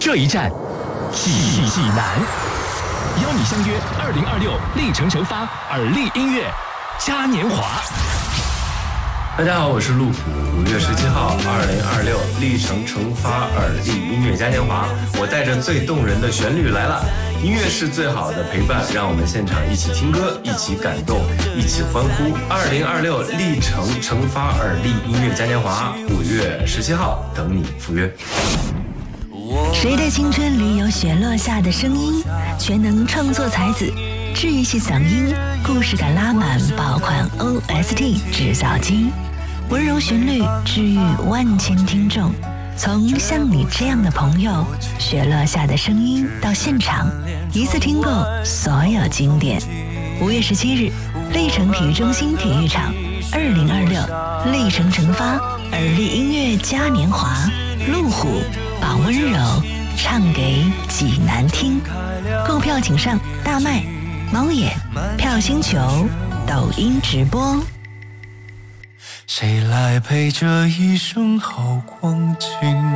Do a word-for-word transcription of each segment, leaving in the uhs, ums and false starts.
这一站，济济南，邀你相约二零二六历程成发耳力音乐嘉年华。 大家好，我是路虎。五月十七号，二零二六历程成发耳力音乐嘉年华，我带着最动人的旋律来了。音乐是最好的陪伴，让我们现场一起听歌，一起感动，一起欢呼。二零二六历程成发耳力音乐嘉年华，五月十七号等你赴约。 谁的青春里有雪落下的声音？全能创作才子，治愈系嗓音，故事感拉满，爆款 O S T 制造机，温柔旋律治愈万千听众。从像你这样的朋友，雪落下的声音到现场，一次听够所有经典。五月十七日，历程体育中心体育场，二零二六历程成发耳力音乐嘉年华，路虎把温柔唱给济南听。购票请上大麦、猫眼、票星球、抖音直播。 谁来陪这一生好光景？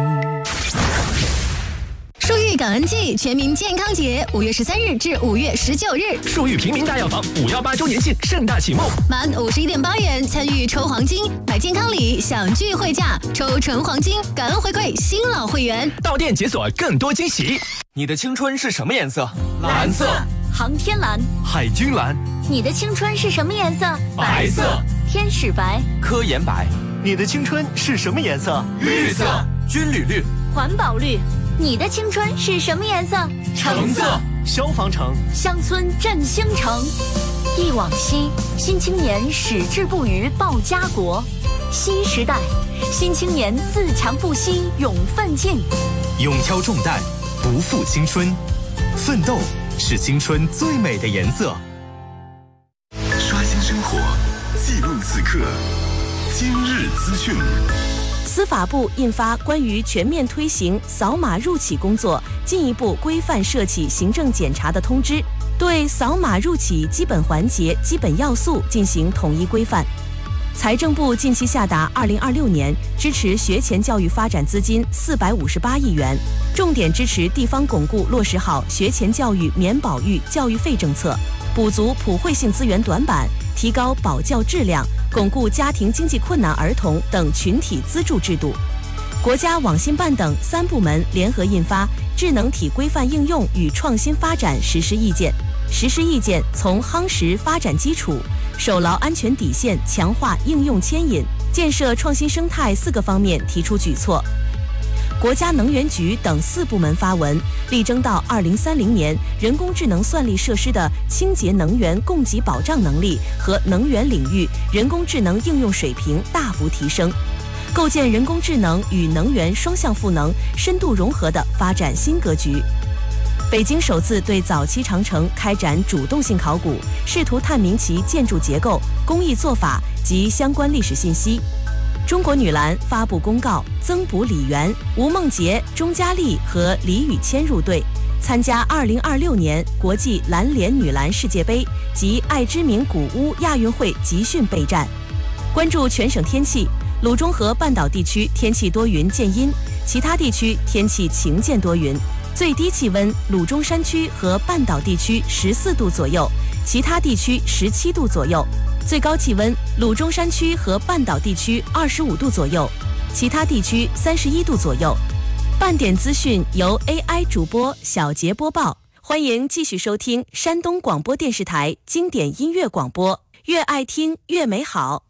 树玉感恩季全民健康节，五月十三日至五月十九日， 树玉平民大药房五幺八周年庆盛大启幕， 满五十一点八元参与抽黄金，买健康礼享聚会价，抽纯黄金，感恩回馈新老会员， 到店解锁更多惊喜。 你的青春是什么颜色？ 蓝色。航天蓝。 海军蓝。 你的青春是什么颜色？ 白色。 天使白。 科研白。 你的青春是什么颜色？ 绿色。军旅绿。 环保绿。你的青春是什么颜色？ 橙色。 消防橙。 乡村振兴城。忆往昔，新青年矢志不渝报家国。新时代，新青年自强不息勇奋进。 勇挑重担，不负青春，奋斗是青春最美的颜色。 刷新生活，记录此刻，今日资讯。 司法部印发关于全面推行扫码入企工作进一步规范涉企行政检查的通知，对扫码入企基本环节、基本要素进行统一规范。财政部近期下达二零二六年支持学前教育发展资金四百五十八亿元，重点支持地方巩固落实好学前教育免保育教育费政策，补足普惠性资源短板，提高保教质量，巩固家庭经济困难儿童等群体资助制度。国家网信办等三部门联合印发《智能体规范应用与创新发展实施意见》，实施意见从夯实发展基础、守牢安全底线、强化应用牵引、建设创新生态四个方面提出举措。国家能源局等四部门发文，力争到二零三零年，人工智能算力设施的清洁能源供给保障能力和能源领域人工智能应用水平大幅提升，构建人工智能与能源双向赋能、深度融合的发展新格局。北京首次对早期长城开展主动性考古，试图探明其建筑结构、工艺做法及相关历史信息。中国女篮发布公告，增补李媛、吴梦洁、钟嘉丽和李宇谦入队，参加二零二六年国际篮联女篮世界杯及爱之名古屋亚运会集训备战。关注全省天气，鲁中和半岛地区天气多云见阴，其他地区天气晴见多云。最低气温，鲁中山区和半岛地区十四度左右，其他地区十七度左右。最高气温，鲁中山区和半岛地区二十五度左右，其他地区三十一度左右。半点资讯由 A I 主播小杰播报，欢迎继续收听山东广播电视台经典音乐广播，越爱听越美好。